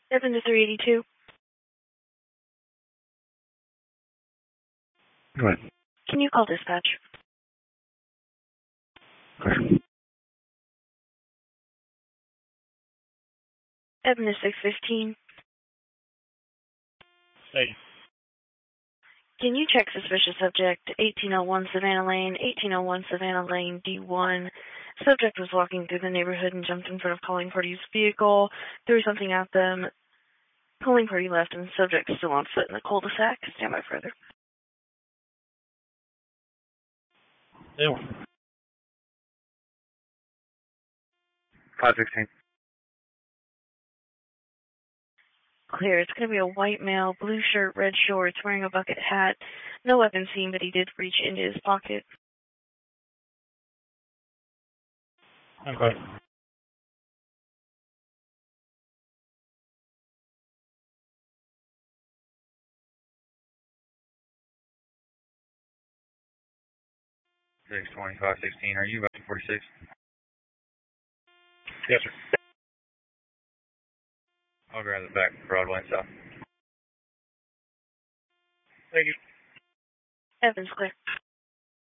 Evan to 382. Go ahead. Can you call dispatch? Question. Evan to 615. Hey. Can you check suspicious subject 1801 Savannah Lane, 1801 Savannah Lane, D1. Subject was walking through the neighborhood and jumped in front of calling party's vehicle, threw something at them. Calling party left and the subject is still on foot in the cul-de-sac. Stand by further. Ew. 516. Clear. It's going to be a white male, blue shirt, red shorts, wearing a bucket hat. No weapon seen, but he did reach into his pocket. Okay. Six 2516. Are you about 46? Yes, sir. I'll grab the back Broadway and South. Thank you. Evans clear.